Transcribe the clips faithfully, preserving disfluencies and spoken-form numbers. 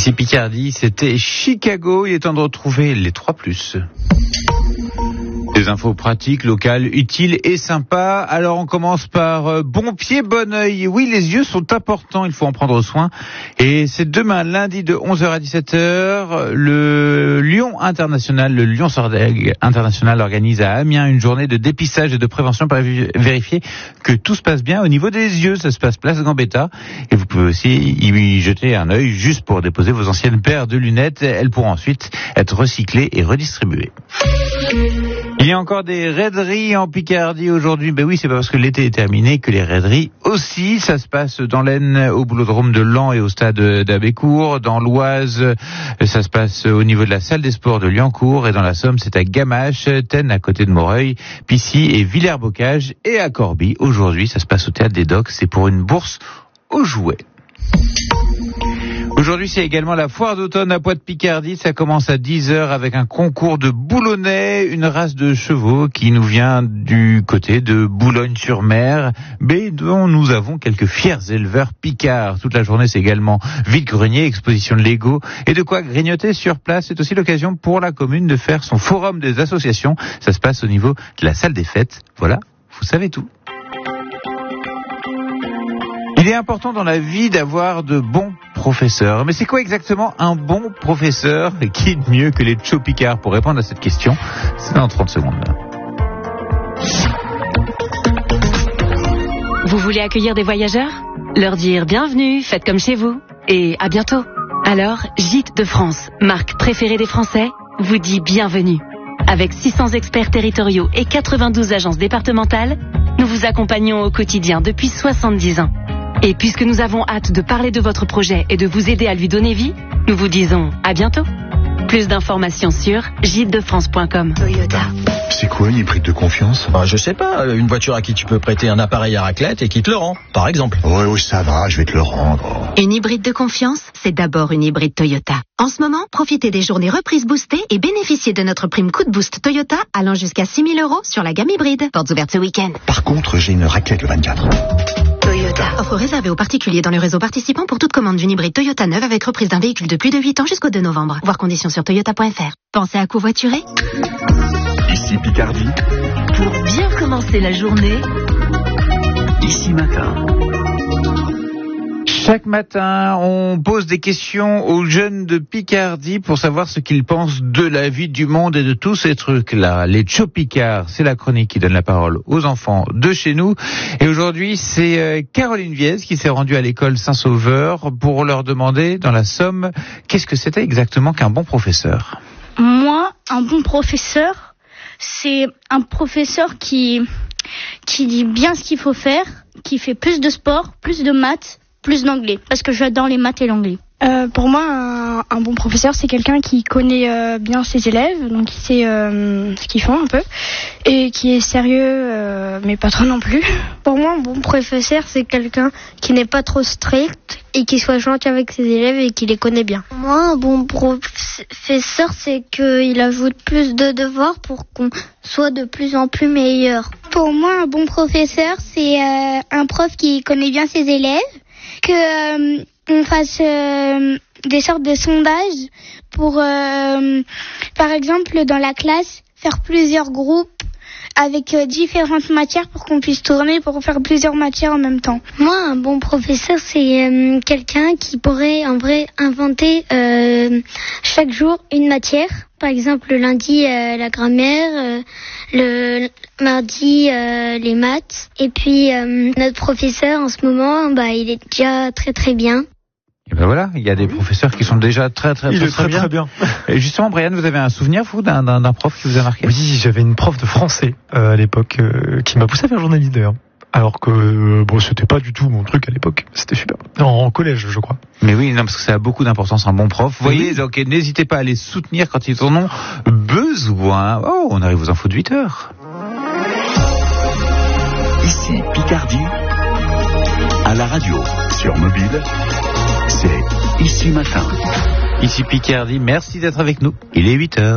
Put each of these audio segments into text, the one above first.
Ici Picardie, c'était Chicago. Il est temps de retrouver les trois plus. Des infos pratiques, locales, utiles et sympas. Alors on commence par euh, bon pied, bon œil. Oui, les yeux sont importants, il faut en prendre soin. Et c'est demain, lundi de onze heures à dix-sept heures, le Lyon International, le Lyon Sordeg International organise à Amiens une journée de dépistage et de prévention pour vérifier que tout se passe bien au niveau des yeux. Ça se passe place Gambetta. Et vous pouvez aussi y jeter un œil juste pour déposer vos anciennes paires de lunettes. Elles pourront ensuite être recyclées et redistribuées. Il y a encore des raideries en Picardie aujourd'hui. Ben oui, c'est pas parce que l'été est terminé que les raideries aussi. Ça se passe dans l'Aisne, au boulodrome de Laon et au stade d'Abécourt. Dans l'Oise, ça se passe au niveau de la salle des sports de Liancourt. Et dans la Somme, c'est à Gamache, Tenne à côté de Moreuil, Pissy et Villers-Bocage. Et à Corbie, aujourd'hui, ça se passe au théâtre des Docks. C'est pour une bourse aux jouets. Aujourd'hui, c'est également la foire d'automne à Poix-de-Picardie. Ça commence à dix heures avec un concours de boulonnais, une race de chevaux qui nous vient du côté de Boulogne-sur-Mer, mais dont nous avons quelques fiers éleveurs picards. Toute la journée, c'est également vide-grenier, exposition de Lego et de quoi grignoter sur place. C'est aussi l'occasion pour la commune de faire son forum des associations. Ça se passe au niveau de la salle des fêtes. Voilà, vous savez tout. Il est important dans la vie d'avoir de bons professeurs. Mais c'est quoi exactement un bon professeur? Qui de mieux que les Tcho Picards pour répondre à cette question? C'est dans trente secondes. Vous voulez accueillir des voyageurs? Leur dire bienvenue, faites comme chez vous. Et à bientôt. Alors, Gîtes de France, marque préférée des Français, vous dit bienvenue. Avec six cents experts territoriaux et quatre-vingt-douze agences départementales, nous vous accompagnons au quotidien depuis soixante-dix ans. Et puisque nous avons hâte de parler de votre projet et de vous aider à lui donner vie, nous vous disons à bientôt. Plus d'informations sur gîtes de france point com. Toyota. C'est quoi une hybride de confiance? Bah, je sais pas, une voiture à qui tu peux prêter un appareil à raclette et qui te le rend, par exemple. Ouais, oui, ça va, je vais te le rendre. Une hybride de confiance, c'est d'abord une hybride Toyota. En ce moment, profitez des journées reprises boostées et bénéficiez de notre prime coup de boost Toyota allant jusqu'à six mille euros sur la gamme hybride. Portes ouvertes ce week-end. Par contre, j'ai une raclette le vingt-quatre. Toyota. Offre réservée aux particuliers dans le réseau participant pour toute commande d'une hybride Toyota neuve avec reprise d'un véhicule de plus de huit ans jusqu'au deux novembre. Voir conditions sur toyota point f r. Pensez à covoiturer? Ici Picardie. Pour bien commencer la journée, Ici Matin. Chaque matin, on pose des questions aux jeunes de Picardie pour savoir ce qu'ils pensent de la vie, du monde et de tous ces trucs-là. Les Tcho Picards, c'est la chronique qui donne la parole aux enfants de chez nous. Et aujourd'hui, c'est Caroline Viez qui s'est rendue à l'école Saint-Sauveur pour leur demander, dans la Somme, qu'est-ce que c'était exactement qu'un bon professeur? Moi, un bon professeur, c'est un professeur qui, qui dit bien ce qu'il faut faire, qui fait plus de sport, plus de maths, plus d'anglais, parce que j'adore les maths et l'anglais. Euh, pour moi, un, un bon professeur, c'est quelqu'un qui connaît euh, bien ses élèves, donc qui sait euh, ce qu'ils font un peu, et qui est sérieux, euh, mais pas trop non plus. Pour moi, un bon professeur, c'est quelqu'un qui n'est pas trop strict et qui soit gentil avec ses élèves et qui les connaît bien. Pour moi, un bon professeur, c'est qu'il ajoute plus de devoirs pour qu'on soit de plus en plus meilleur. Pour moi, un bon professeur, c'est euh, un prof qui connaît bien ses élèves, que euh, on fasse euh, des sortes de sondages pour, euh, par exemple, dans la classe, faire plusieurs groupes avec euh, différentes matières pour qu'on puisse tourner pour faire plusieurs matières en même temps. Moi, un bon professeur, c'est euh, quelqu'un qui pourrait en vrai inventer euh, chaque jour une matière. Par exemple, le lundi, euh, la grammaire, euh, le mardi, euh, les maths. Et puis, euh, notre professeur, en ce moment, bah, il est déjà très très bien. Et ben voilà, il y a des professeurs qui sont déjà très très, il très, est très, très bien. très bien. Et justement, Brian, vous avez un souvenir, vous, d'un, d'un, d'un prof qui vous a marqué? Oui, j'avais une prof de français euh, à l'époque euh, qui m'a poussé à faire journaliste d'ailleurs. Alors que euh, bon, c'était pas du tout mon truc à l'époque. C'était super. En, en collège, je crois. Mais oui, non, parce que ça a beaucoup d'importance, un bon prof. Vous voyez, oui. Donc n'hésitez pas à les soutenir quand ils en ont besoin. Oh, on arrive aux infos de huit heures. Ici Picardie, à la radio, sur mobile, c'est Ici Matin. Ici Picardie, merci d'être avec nous. Il est huit heures.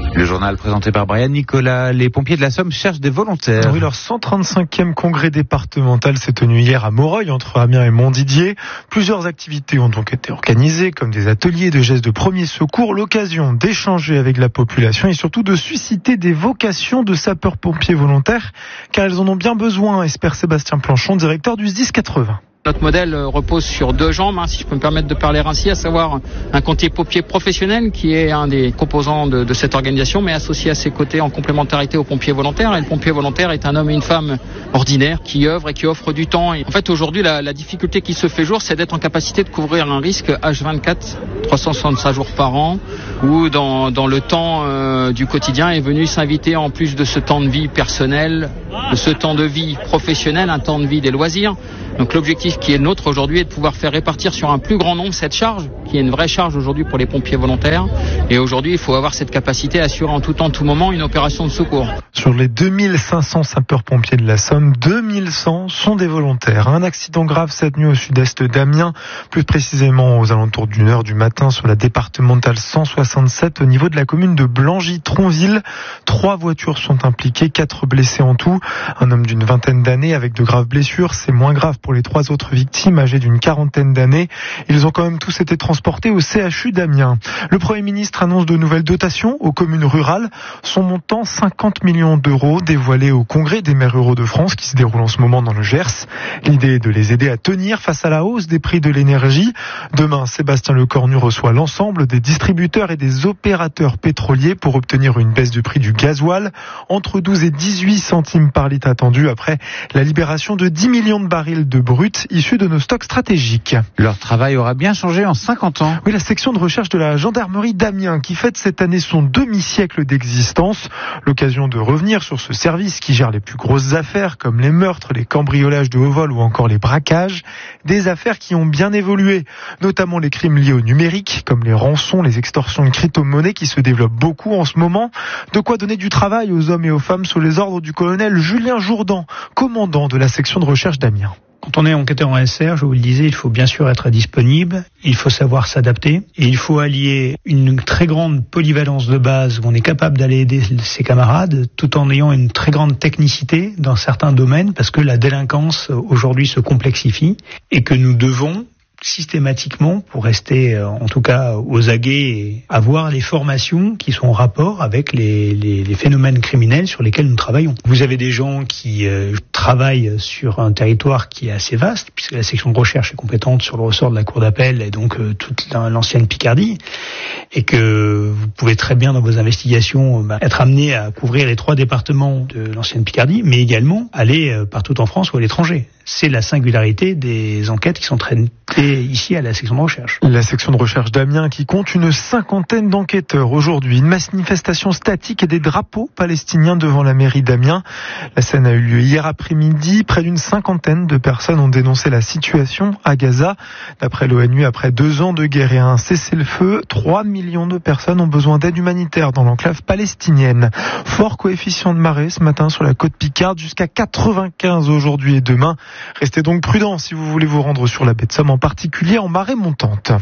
Le journal présenté par Brian Nicolas. Les pompiers de la Somme cherchent des volontaires. Oui, leur cent trente-cinquième congrès départemental s'est tenu hier à Moreuil, entre Amiens et Montdidier. Plusieurs activités ont donc été organisées, comme des ateliers de gestes de premier secours, l'occasion d'échanger avec la population et surtout de susciter des vocations de sapeurs-pompiers volontaires, car elles en ont bien besoin, espère Sébastien Planchon, directeur du S D I S quatre-vingts. Notre modèle repose sur deux jambes, hein, si je peux me permettre de parler ainsi, à savoir un pompier professionnel qui est un des composants de, de cette organisation, mais associé à ses côtés en complémentarité au pompier volontaire. Et le pompier volontaire est un homme et une femme ordinaires qui œuvrent et qui offrent du temps. Et en fait, aujourd'hui, la, la difficulté qui se fait jour, c'est d'être en capacité de couvrir un risque H vingt-quatre, trois cent soixante-cinq jours par an, où dans, dans le temps euh, du quotidien est venu s'inviter, en plus de ce temps de vie personnel, de ce temps de vie professionnel, un temps de vie des loisirs. Donc l'objectif qui est le nôtre aujourd'hui est de pouvoir faire répartir sur un plus grand nombre cette charge, qui est une vraie charge aujourd'hui pour les pompiers volontaires. Et aujourd'hui, il faut avoir cette capacité à assurer en tout temps, tout moment, une opération de secours. Sur les deux mille cinq cents sapeurs-pompiers de la Somme, deux mille cent sont des volontaires. Un accident grave cette nuit au sud-est d'Amiens, plus précisément aux alentours d'une heure du matin sur la départementale cent soixante-sept au niveau de la commune de Blangy-Tronville. Trois voitures sont impliquées, quatre blessés en tout. Un homme d'une vingtaine d'années avec de graves blessures, c'est moins grave pour les trois autres victimes âgées d'une quarantaine d'années. Ils ont quand même tous été transportés au C H U d'Amiens. Le Premier ministre annonce de nouvelles dotations aux communes rurales. Son montant, cinquante millions d'euros, dévoilé au Congrès des maires ruraux de France qui se déroule en ce moment dans le Gers. L'idée est de les aider à tenir face à la hausse des prix de l'énergie. Demain, Sébastien Lecornu reçoit l'ensemble des distributeurs et des opérateurs pétroliers pour obtenir une baisse du prix du gasoil, entre douze et dix-huit centimes par litre attendu après la libération de dix millions de barils de brut issus de nos stocks stratégiques. Leur travail aura bien changé en cinquante ans. Oui, la section de recherche de la gendarmerie d'Amiens qui fête cette année son demi-siècle d'existence. L'occasion de revenir sur ce service qui gère les plus grosses affaires comme les meurtres, les cambriolages de haut vol ou encore les braquages. Des affaires qui ont bien évolué, notamment les crimes liés au numérique comme les rançons, les extorsions de crypto-monnaies qui se développent beaucoup en ce moment. De quoi donner du travail aux hommes et aux femmes sous les ordres du colonel Julien Jourdan, commandant de la section de recherche d'Amiens. Quand on est enquêteur en S R, je vous le disais, il faut bien sûr être disponible, il faut savoir s'adapter et il faut allier une très grande polyvalence de base où on est capable d'aller aider ses camarades tout en ayant une très grande technicité dans certains domaines parce que la délinquance aujourd'hui se complexifie et que nous devons systématiquement, pour rester en tout cas aux aguets, et avoir les formations qui sont en rapport avec les, les, les phénomènes criminels sur lesquels nous travaillons. Vous avez des gens qui euh, travaillent sur un territoire qui est assez vaste, puisque la section de recherche est compétente sur le ressort de la cour d'appel et donc euh, toute l'ancienne Picardie, et que vous pouvez très bien dans vos investigations bah, être amené à couvrir les trois départements de l'ancienne Picardie, mais également aller euh, partout en France ou à l'étranger. C'est la singularité des enquêtes qui sont traitées ici à la section de recherche. La section de recherche d'Amiens qui compte une cinquantaine d'enquêteurs aujourd'hui. Une manifestation statique et des drapeaux palestiniens devant la mairie d'Amiens. La scène a eu lieu hier après-midi. Près d'une cinquantaine de personnes ont dénoncé la situation à Gaza. D'après l'ONU, après deux ans de guerre et un cessez-le-feu, trois millions de personnes ont besoin d'aide humanitaire dans l'enclave palestinienne. Fort coefficient de marée ce matin sur la côte Picarde, jusqu'à quatre-vingt-quinze aujourd'hui et demain. Restez donc prudents si vous voulez vous rendre sur la baie de Somme, en particulier en marée montante.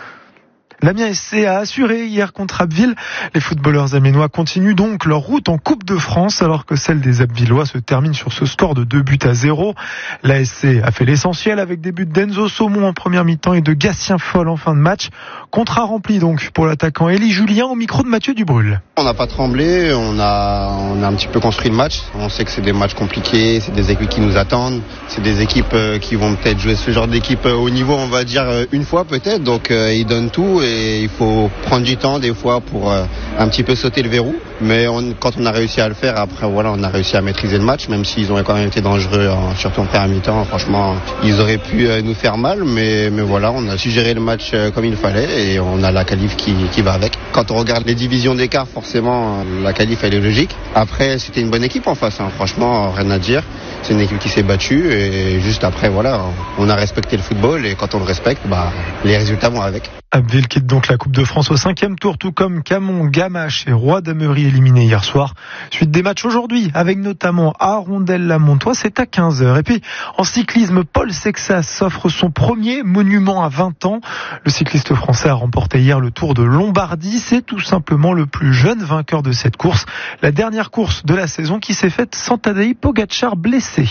L'Amiens S C a assuré hier contre Abbeville. Les footballeurs amiénois continuent donc leur route en Coupe de France alors que celle des Abbvillois se termine sur ce score de deux buts à zéro. La S C a fait l'essentiel avec des buts d'Enzo Saumon en première mi-temps et de Gatien Foll en fin de match. Contrat rempli donc pour l'attaquant Élie Julien au micro de Mathieu Dubrul. On n'a pas tremblé, on a, on a un petit peu construit le match. On sait que c'est des matchs compliqués, c'est des équipes qui nous attendent, c'est des équipes qui vont peut-être jouer ce genre d'équipe au niveau, on va dire, une fois peut-être. Donc euh, ils donnent tout et il faut prendre du temps des fois pour euh, un petit peu sauter le verrou. Mais on, quand on a réussi à le faire, après voilà, on a réussi à maîtriser le match, même s'ils ont quand même été dangereux, hein, surtout en première mi-temps. Franchement, ils auraient pu euh, nous faire mal, mais, mais voilà, on a su gérer le match euh, comme il fallait et on a la qualif qui, qui va avec. Quand on regarde les divisions d'écart, forcément, la qualif elle est logique. Après, c'était une bonne équipe en face, hein, franchement, rien à dire. C'est une équipe qui s'est battue et juste après, voilà, on a respecté le football et quand on le respecte, bah, les résultats vont avec. Abbeville quitte donc la Coupe de France au cinquième tour, tout comme Camon, Gamache et Roi d'Amery éliminé hier soir. Suite des matchs aujourd'hui, avec notamment Arondel-la-Montois, c'est à quinze heures. Et puis, en cyclisme, Paul Sexas s'offre son premier monument à vingt ans. Le cycliste français a remporté hier le Tour de Lombardie. C'est tout simplement le plus jeune vainqueur de cette course. La dernière course de la saison qui s'est faite sans Tadej Pogačar blessé.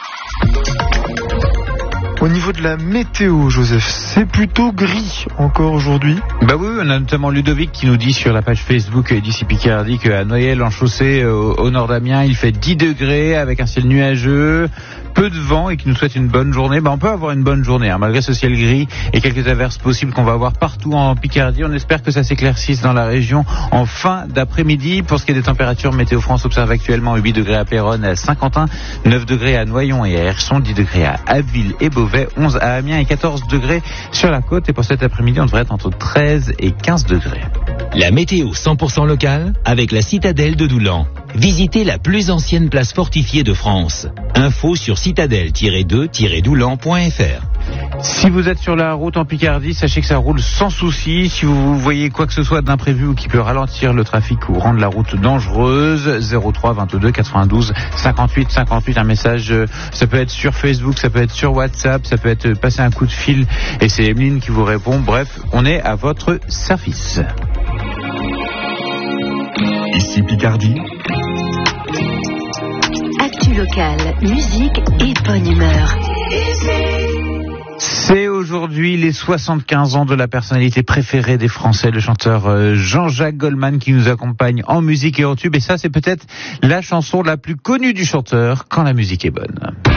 Au niveau de la météo, Joseph, c'est plutôt gris encore aujourd'hui. Bah oui, on a notamment Ludovic qui nous dit sur la page Facebook d'ici Picardie qu'à Noyelles en chaussée au, au nord d'Amiens, il fait dix degrés avec un ciel nuageux, peu de vent et qui nous souhaite une bonne journée. Bah on peut avoir une bonne journée hein, malgré ce ciel gris et quelques averses possibles qu'on va avoir partout en Picardie. On espère que ça s'éclaircisse dans la région en fin d'après-midi. Pour ce qui est des températures, Météo France observe actuellement huit degrés à Péronne et à Saint-Quentin, neuf degrés à Noyon et à Herson, dix degrés à Abbeville et Beauvais, onze à Amiens et quatorze degrés sur la côte. Et pour cet après-midi, on devrait être entre treize et quinze degrés. La météo cent pour cent locale avec la citadelle de Doulan. Visitez la plus ancienne place fortifiée de France. Info sur citadelle tiret deux tiret doulan point f r. Si vous êtes sur la route en Picardie, sachez que ça roule sans souci. Si vous voyez quoi que ce soit d'imprévu ou qui peut ralentir le trafic ou rendre la route dangereuse, zéro trois vingt-deux quatre-vingt-douze cinquante-huit cinquante-huit, un message, ça peut être sur Facebook, ça peut être sur WhatsApp, ça peut être passer un coup de fil et c'est Emeline qui vous répond. Bref, on est à votre service. Ici Picardie. Actu locale, musique et bonne humeur. C'est aujourd'hui les soixante-quinze ans de la personnalité préférée des Français, le chanteur Jean-Jacques Goldman qui nous accompagne en musique et en tube. Et ça, c'est peut-être la chanson la plus connue du chanteur, Quand la musique est bonne.